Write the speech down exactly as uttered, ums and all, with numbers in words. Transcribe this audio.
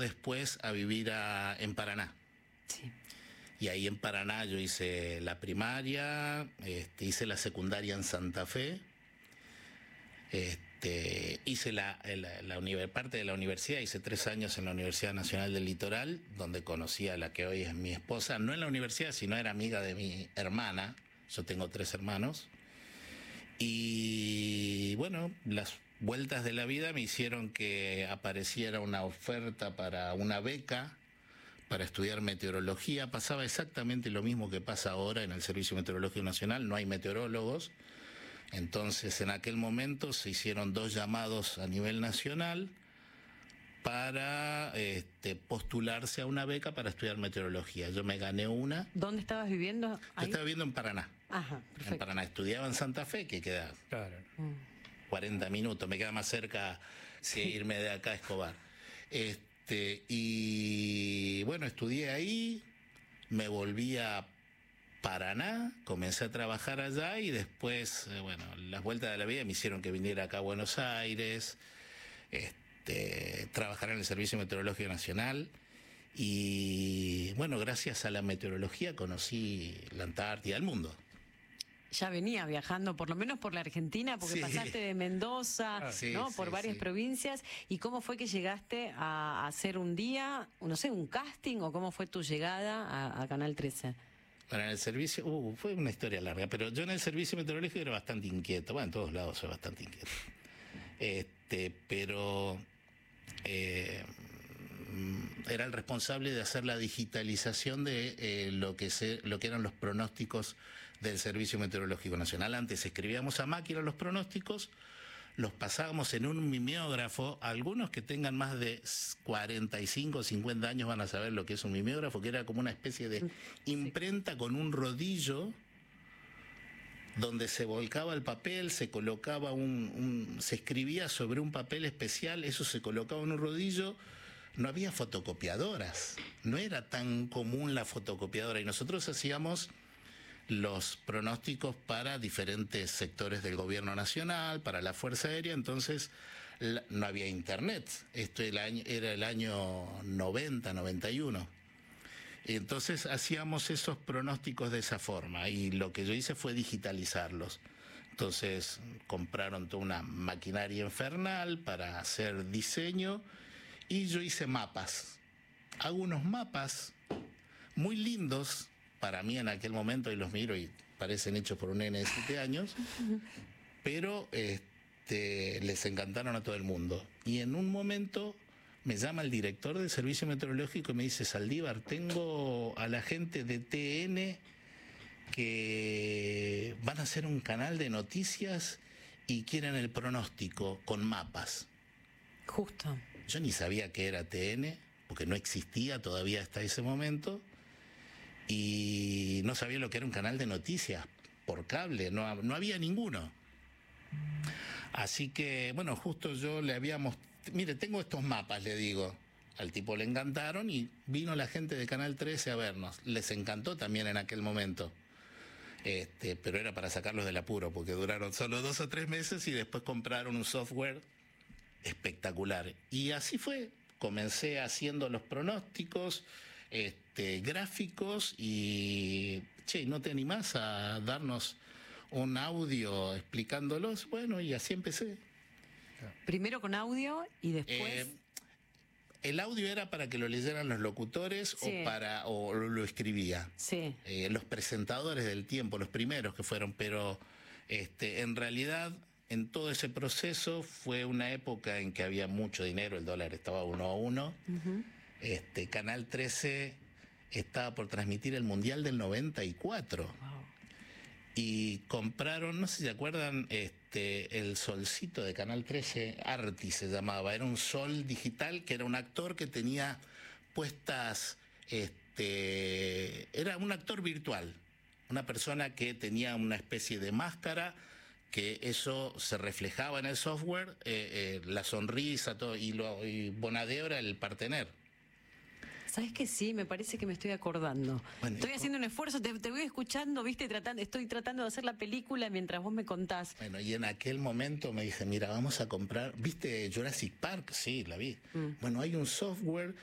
después a vivir a, en Paraná. Sí. Y ahí en Paraná yo hice la primaria, este, hice la secundaria en Santa Fe, este, hice la, la, la univer, parte de la universidad, hice tres años en la Universidad Nacional del Litoral, donde conocí a la que hoy es mi esposa, no en la universidad, sino era amiga de mi hermana. Yo tengo tres hermanos. Y bueno, las vueltas de la vida me hicieron que apareciera una oferta para una beca para estudiar meteorología. Pasaba exactamente lo mismo que pasa ahora en el Servicio Meteorológico Nacional, no hay meteorólogos. Entonces, en aquel momento se hicieron dos llamados a nivel nacional para este, postularse a una beca para estudiar meteorología. Yo me gané una. ¿Dónde estabas viviendo? Yo ¿Ahí? estaba viviendo en Paraná. Ajá, perfecto. En Paraná. Estudiaba en Santa Fe, que queda Claro. cuarenta minutos. Me queda más cerca Sí. que irme de acá a Escobar. Este, y bueno, estudié ahí, me volví a Paraná, comencé a trabajar allá y después, eh, bueno, las vueltas de la vida me hicieron que viniera acá a Buenos Aires, este, trabajar en el Servicio Meteorológico Nacional. Y bueno, gracias a la meteorología conocí la Antártida, el mundo. Ya venía viajando, por lo menos por la Argentina, porque Sí. pasaste de Mendoza, Ah, sí, ¿no? sí, por varias sí. provincias. ¿Y cómo fue que llegaste a, a hacer un día, no sé, un casting, o cómo fue tu llegada a, a Canal trece? Bueno, en el servicio, uh, fue una historia larga, pero yo en el servicio meteorológico era bastante inquieto. Bueno, en todos lados soy bastante inquieto. Este, pero eh, era el responsable de hacer la digitalización de eh, lo que se, lo que eran los pronósticos del Servicio Meteorológico Nacional. Antes escribíamos a máquina los pronósticos, los pasábamos en un mimeógrafo. Algunos que tengan más de cuarenta y cinco o cincuenta años van a saber lo que es un mimeógrafo, que era como una especie de imprenta con un rodillo donde se volcaba el papel, se colocaba un, un se escribía sobre un papel especial, eso se colocaba en un rodillo. No había fotocopiadoras, no era tan común la fotocopiadora, y nosotros hacíamos los pronósticos para diferentes sectores del gobierno nacional, para la Fuerza Aérea. Entonces la, no había internet, esto el año, era el año noventa, noventa y uno. Entonces hacíamos esos pronósticos de esa forma, y lo que yo hice fue digitalizarlos. Entonces compraron toda una maquinaria infernal para hacer diseño, y yo hice mapas. Hago unos mapas muy lindos para mí en aquel momento, y los miro y parecen hechos por un nene de siete años, pero este, les encantaron a todo el mundo. Y en un momento me llama el director del Servicio Meteorológico y me dice: Saldívar, tengo a la gente de T N que van a hacer un canal de noticias y quieren el pronóstico con mapas. Justo. Yo ni sabía que era T N, porque no existía todavía hasta ese momento, y no sabía lo que era un canal de noticias por cable, no, no había ninguno. Así que, bueno, justo yo le habíamos... Mire, tengo estos mapas, le digo. Al tipo le encantaron y vino la gente de Canal trece a vernos. Les encantó también en aquel momento. Este, pero era para sacarlos del apuro, porque duraron solo dos o tres meses y después compraron un software espectacular. Y así fue. Comencé haciendo los pronósticos este, gráficos y, che, ¿no te animás a darnos un audio explicándolos? Bueno, y así empecé. Primero con audio y después... Eh, el audio era para que lo leyeran los locutores, sí, o para o lo escribía. Sí. Eh, los presentadores del tiempo, los primeros que fueron, pero este, en realidad en todo ese proceso fue una época en que había mucho dinero, el dólar estaba uno a uno. Uh-huh. Este, Canal trece estaba por transmitir el Mundial del noventa y cuatro. Wow. Y compraron, no sé si se acuerdan, este, el solcito de Canal trece, Arti se llamaba, era un sol digital que era un actor que tenía puestas, este, era un actor virtual, una persona que tenía una especie de máscara, que eso se reflejaba en el software, eh, eh, la sonrisa, todo, y, lo, y Bonadeo era el partener. ¿Sabes que sí? Me parece que me estoy acordando. Bueno, estoy haciendo un esfuerzo, te, te voy escuchando, viste, tratando, estoy tratando de hacer la película mientras vos me contás. Bueno, y en aquel momento me dice, mira, vamos a comprar, ¿viste Jurassic Park? Sí, la vi. Mm. Bueno, hay un software